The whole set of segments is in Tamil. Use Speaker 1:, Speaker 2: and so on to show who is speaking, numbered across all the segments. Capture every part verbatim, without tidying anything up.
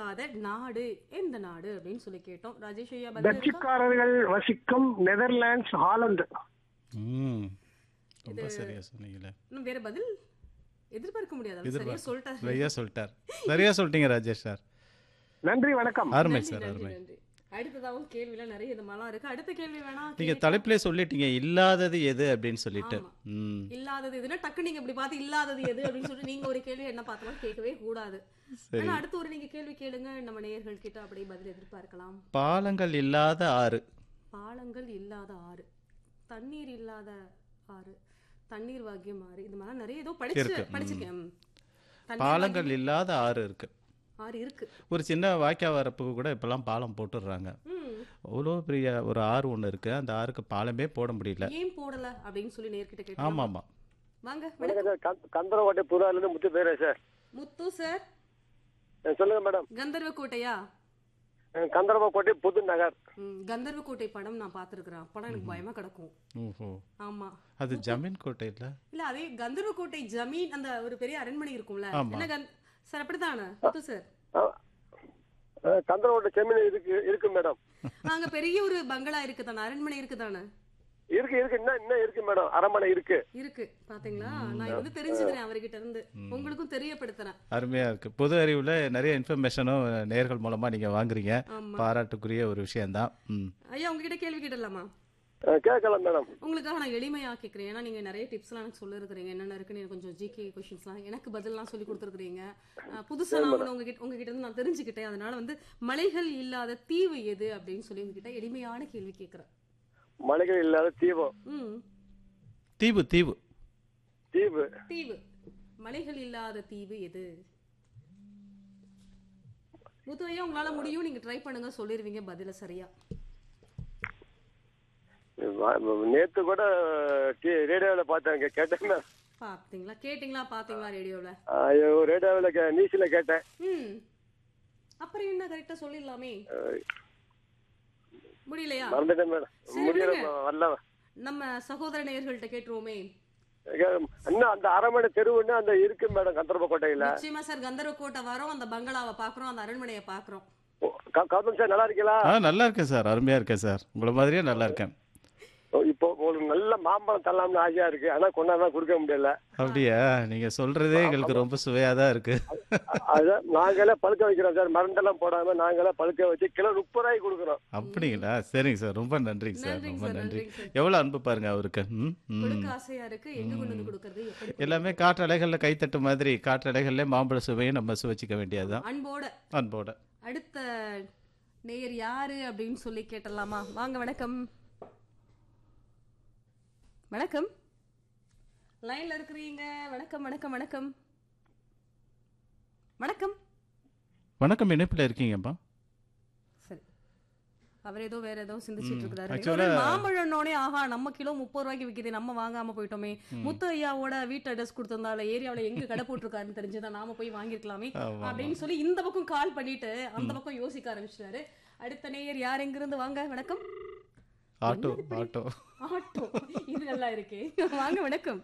Speaker 1: இல்லாத நாடு எந்த நாடு அப்படின்னு சொல்லி கேட்டோம். ராஜேஷ் ஐயா பதில் இருக்கா?
Speaker 2: டச்சுக்காரர்கள் வசிக்கும் நெதர்லாண்ட்ஸ், ஹாலந்து.
Speaker 3: ம் ரொம்ப சரியா சொன்னீங்களே.
Speaker 1: இன்னும் வேற பதில் எதிர்பார்க்க முடியாது. அவர் சரியா சொல்லிட்டாரு.
Speaker 3: சரியா சொல்லிட்டார். சரியா சொல்லிட்டீங்க ராஜேஷ் சார்.
Speaker 2: நன்றி, வணக்கம்.
Speaker 3: அருமை
Speaker 1: நன்றி,
Speaker 3: சார்,
Speaker 1: நன்றி,
Speaker 3: அருமை.
Speaker 1: நன்றி. அடுத்ததாவும் கேள்வியில நிறைய விதமாலாம் இருக்கு. அடுத்த கேள்வி வேணா
Speaker 3: நீங்க
Speaker 1: கேட்க-
Speaker 3: தலைப்பிலே சொல்லிட்டீங்க இல்லாதது எது அப்படின்னு சொல்லிட்டு.
Speaker 1: ஆமா.
Speaker 3: ம்
Speaker 1: இல்லாதது எதுனா டக்கு நீங்க இப்படி பார்த்து இல்லாதது எது அப்படின்னு சொல்லிட்டு நீங்க ஒரு கேள்வி என்ன பார்த்தாலும் கேட்கவே கூடாது.
Speaker 3: சரி.
Speaker 1: ஆனா அடுத்து ஒரு நீங்க கேள்வி கேளுங்க, நம்ம நேயர்கள் கிட்ட அப்படியே பதில் எதிர்பார்க்கலாம்.
Speaker 3: பாலங்கள் இல்லாத ஆறு.
Speaker 1: பாலங்கள் இல்லாத ஆறு, தண்ணீர் இல்லாத ஆறு, தண்ணீர் வாக்கியம் ஆறு, இது மாதிரி நிறைய ஏதோ படிச்சு
Speaker 3: இருக்கு. ம்.
Speaker 1: படிச்சிருக்கேன். ம். தண்ணீர்
Speaker 3: பாலங்கள்
Speaker 1: வாக்கியம்
Speaker 3: இல்லாத ஆறு இருக்கு.
Speaker 1: ஆறு இருக்கு.
Speaker 3: ஒரு சின்ன வாய்க்கா வரப்புக்கு கூட இப்பெல்லாம் பாலம் போட்டுடுறாங்க.
Speaker 1: ம்.
Speaker 3: அவ்வளோ பெரிய ஒரு ஆறு ஒன்று இருக்கு, அந்த ஆறுக்கு பாலமே போட முடியல.
Speaker 1: ஏன் போடல அப்படின்னு சொல்லி நேர்கிட்ட
Speaker 3: ஆமா
Speaker 1: கேட்டோம்.
Speaker 3: ஆமா.
Speaker 1: வாங்க
Speaker 2: வணக்கம்
Speaker 1: வணக்கம்.
Speaker 2: சார். கந்த- கந்தரவாட்டை புதாலிருந்து முத்து பேரே சார்.
Speaker 1: முத்து சார்,
Speaker 2: அஹ் சொல்லுங்க மேடம்.
Speaker 1: கந்தர்வ கோட்டையா?
Speaker 2: அஹ் கந்தரவாக்கோட்டை புது நகர்.
Speaker 1: ம், கந்தர்வ கோட்டை படம் நான் பார்த்திருக்கிறேன். படம் எனக்கு பயமா கிடக்கும்.
Speaker 3: ஓஹோ,
Speaker 1: ஆமா.
Speaker 3: அது ஜமீன் கோட்டை இல்ல?
Speaker 1: இல்ல அதே கந்தர்வ கோட்டை ஜமீன், அந்த ஒரு பெரிய அரண்மனை இருக்கும்ல.
Speaker 3: ஆமா.
Speaker 1: என்ன கந்த சார் அப்படித்தானே முத்து சார்?
Speaker 2: அஹ் அஹ் கந்தரவாட்டை செமினி இருக்கு இருக்கு மேடம்.
Speaker 1: அங்க பெரிய ஒரு பங்களா இருக்குதானே, அரண்மனை இருக்குதானே?
Speaker 2: இருக்கு இருக்கு இன்னும் இன்னும் இருக்கு மேடம். அரண்மனை இருக்கு.
Speaker 1: இருக்கு. பாத்தீங்களா, நான் இது வந்து தெரிஞ்சுக்கிறேன் அவர்கிட்ட இருந்து, உங்களுக்கும் தெரியப்படுத்துறேன்.
Speaker 3: அருமையா இருக்கு. பொது அறிவுல நிறைய இன்ஃபர்மேஷனும் நேர்கள் மூலமா நீங்க வாங்குறீங்க.
Speaker 1: ஆமா.
Speaker 3: பாராட்டுக்குரிய ஒரு விஷயம்தான். ம்
Speaker 1: ஐயா உங்ககிட்ட கேள்வி கேட்டலாமா?
Speaker 2: அஹ் கேட்கலாம் மேடம்.
Speaker 1: உங்களுக்காக நான் எளிமையா கேட்குறேன். ஏன்னா நீங்க நிறைய டிப்ஸ்லாம் எனக்கு சொல்லிருக்கிறீங்க, என்னென்ன இருக்குன்னு எனக்கு கொஞ்சம் ஜிகே கொஸ்டின்ஸ்லாம் எனக்கு பதில்லாம் சொல்லி கொடுத்துருக்கீங்க. புதுசா நான் ஒண்ணு உங்ககிட்ட உங்ககிட்ட இருந்து நான் தெரிஞ்சுக்கிட்டேன். அதனால வந்து மலைகள் இல்லாத தீவு எது அப்படின்னு சொல்லி உங்ககிட்ட எளிமையான கேள்வி கேட்குறேன்.
Speaker 2: மலைகள் இல்லாத தீவு.
Speaker 1: ம்.
Speaker 3: தீவு தீவு
Speaker 2: தீவு.
Speaker 1: தீவு, மலைகள் இல்லாத தீவு எது? முத்துவையா உங்களால முடியும், நீங்க ட்ரை பண்ணுங்க, சொல்லிருவீங்க பதில சரியா.
Speaker 2: வ- நேத்து கூட ரேடியோல பார்த்தேன், கேட்டேன் மேம்.
Speaker 1: பாத்தீங்களா கேட்டீங்களா பாத்தீங்களா ரேடியோல?
Speaker 2: ஐயோ, ரேடியோவில் கே நியூஸில் கேட்டேன்.
Speaker 1: ம். அப்புறம் என்ன கரெக்டா சொல்லிடலாமே. முடியலையா?
Speaker 2: மறந்துட்டேன் மேடம்.
Speaker 1: சரி,
Speaker 2: முடியல,
Speaker 1: விடுங்க.
Speaker 2: வரல.
Speaker 1: நம்ம சகோதர நேயர்கள்ட்ட கேட்டுருவோமே.
Speaker 2: இன்னும் அந்த அரண்மனை தெருவுன்னு அந்த இருக்கு மேடம் கந்தரப்பக்கோட்டையில.
Speaker 1: நிச்சயமா சார், கந்தர்வ கோட்டை வரோம், அந்த பங்களாவை பாக்குறோம், அந்த அரண்மனையை பாக்குறோம்.
Speaker 2: கௌதம் சார் நல்லா இருக்கீங்களா?
Speaker 3: ஆ நல்லா இருக்கேன் சார், அருமையா இருக்கேன் சார். உங்களை மாதிரியே நல்லா இருக்கேன்.
Speaker 2: இப்போ உங்களுக்கு நல்ல மாம்பழம் தரலாம்னு ஆசையா இருக்கு, ஆனா கொண்டாதான் கொடுக்க முடியல.
Speaker 3: அப்படியா? நீங்க சொல்றதே எங்களுக்கு ரொம்ப சுவையா தான் இருக்கு.
Speaker 2: அதான் நாங்களே பழுக்க வைக்கிறோம் சார், மருந்தெல்லாம் போடாம நாங்களே பழுக்க வச்சு கிலோ முப்பது ரூபாய்க்கு கொடுக்குறோம்.
Speaker 3: அப்படிங்களா? சரிங்க சார், ரொம்ப நன்றிங்க சார்,
Speaker 1: நன்றிங்க
Speaker 3: ரொம்ப
Speaker 1: சார்,
Speaker 3: நன்றி.
Speaker 1: நன்றிங்க சார்.
Speaker 3: எவ்வளவு அன்பு பாருங்க அவருக்கு. ம் ம்.
Speaker 1: கொடுக்க ஆசையா இருக்கு, எங்க கொண்டு வந்து கொடுக்கறது, எப்படி கொடுக்கறது?
Speaker 3: எல்லாமே காற்றலைகள்ல கைத்தட்டு மாதிரி காற்றலைகள்ல மாம்பழ சுவையும் நம்ம சுவைச்சிக்க வேண்டியதுதான்
Speaker 1: அன்போட.
Speaker 3: அன்போட.
Speaker 1: அடுத்த நேயர் யாரு அப்படின்னு சொல்லி கேட்டலாமா? வாங்க வணக்கம். வணக்கம், லைன்ல இருக்கிறீங்க. வணக்கம் வணக்கம் வணக்கம் வணக்கம்.
Speaker 3: வணக்கம், இணைப்புல இருக்கீங்கப்பா.
Speaker 1: சரி, அவர் ஏதோ வேற ஏதோ சிந்திச்சிட்டு இருக்கிறாரு.
Speaker 3: actually-
Speaker 1: ஒரு மாம்பழம்னோடனே ஆஹா நம்ம கிலோ முப்பது ரூபாய்க்கு விக்குது, நம்ம வாங்காம போயிட்டோமே. முத்து ஐயாவோட வீட்டு அட்ரஸ் கொடுத்திருந்தால ஏரியாவுல எங்க கடை போட்டிருக்காருன்னு தெரிஞ்சுதான் நாம போய் வாங்கிருக்கலாமே
Speaker 3: ஆமா,
Speaker 1: அப்படின்னு சொல்லி இந்த பக்கம் கால் பண்ணிட்டு அந்த பக்கம் யோசிக்க ஆரம்பிச்சிட்டாரு. அடுத்த நேயர் யார், எங்கிருந்து? வாங்க வணக்கம்.
Speaker 3: ஆட்டோ ஆட்டோ
Speaker 1: ஆட்டோ, இது நல்லா இருக்கே. வாங்க வணக்கம்.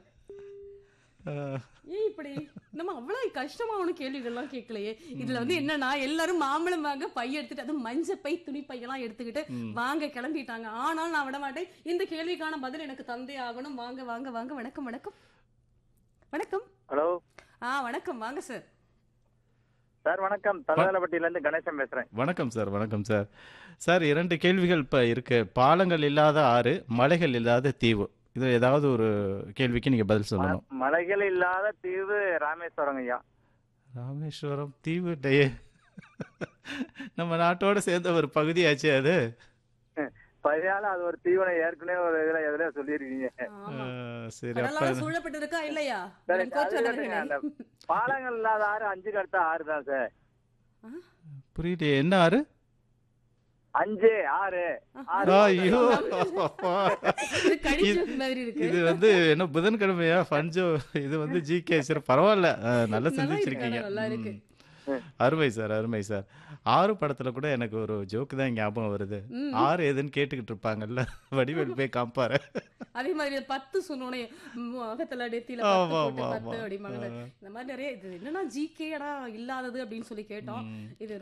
Speaker 1: ஏன் இப்படி நம்ம அவ்வளவு கஷ்டமா ஒண்ணு கேள்விகள்லாம் கேட்கலையே. இதுல வந்து என்னன்னா எல்லாரும் மாம்பழம் வாங்க பை எடுத்துட்டு, அது மஞ்ச பை துணி பையெல்லாம் எடுத்துக்கிட்டு வாங்க கிளம்பிட்டாங்க. ஆனால் நான் விட மாட்டேன், இந்த கேள்விக்கான பதில் எனக்கு தந்தே ஆகணும். வாங்க வாங்க வாங்க. வணக்கம் வணக்கம் வணக்கம்.
Speaker 4: ஹலோ
Speaker 1: ஆ வணக்கம், வாங்க சார்.
Speaker 4: சார் வணக்கம், தலவேலப்பட்டியில இருந்து கணேசன் பேசுறேன்.
Speaker 3: வணக்கம் சார், வணக்கம் சார். சார் இரண்டு கேள்விகள் இப்போ இருக்கு. பாலங்கள் இல்லாத ஆறு, மலைகள் இல்லாத தீவு. இது ஏதாவது ஒரு கேள்விக்கு நீங்க பதில் சொல்லணும்.
Speaker 4: ம- மலைகள் இல்லாத தீவு ராமேஸ்வரம் ஐயா.
Speaker 3: ராமேஸ்வரம் தீவு இல்லையே, நம்ம நாட்டோட சேர்ந்த ஒரு பகுதியாச்சு அது.
Speaker 4: பழையால அது ஒரு தீவனை ஏற்கனவே ஒரு இதுல எதுல சொல்லியிருக்கீங்க.
Speaker 1: ஆமா.
Speaker 3: ஆ, சரி.
Speaker 1: கடலால
Speaker 3: அப்ப
Speaker 1: சூழப்பட்டு இருக்கா இல்லையா?
Speaker 4: சரி,
Speaker 1: என் கோச்சு
Speaker 4: அது
Speaker 1: அழகனே.
Speaker 4: அந்த பாலங்கள் இல்லாத ஆறு அஞ்சுக்கு அடுத்த ஆறு தான் சார்.
Speaker 3: புரியலையே, என்ன ஆறு?
Speaker 4: அஞ்சு ஆறு ஆறு
Speaker 3: ஐயோ,
Speaker 1: இது கடிச்ச மாதிரி இருக்கு.
Speaker 3: இது வந்து என்ன புதன்கிழமையா பஞ்சோ? இது வந்து ஜி கே சார், பரவாயில்ல, ஆ, நல்லா
Speaker 1: நல்லா
Speaker 3: செஞ்சிருக்கீங்க.
Speaker 1: இருக்கு, நல்லா இருக்கு.
Speaker 3: அருமை சார், அருமை சார். ஆறு படத்துல கூட எனக்கு ஒரு ஜோக்கு தான் ஞாபகம் வருது. ஆறு எதுன்னு கேட்டுக்கிட்டு இருப்பாங்கல்ல, வடிவேல் போய் காப்பாரு.
Speaker 1: அதே மாதிரி பத்து சொன்னோனே முகத்துல நெத்தியில
Speaker 3: ஆமா,
Speaker 1: பத்து போட்டு
Speaker 3: ஆமா,
Speaker 1: பத்து
Speaker 3: ஆமா.
Speaker 1: அப்படிம்பாங்க. இந்த மாதிரி நிறைய இது என்னன்னா ஜிகேடா இல்லாதது அப்படின்னு சொல்லி கேட்டோம். இது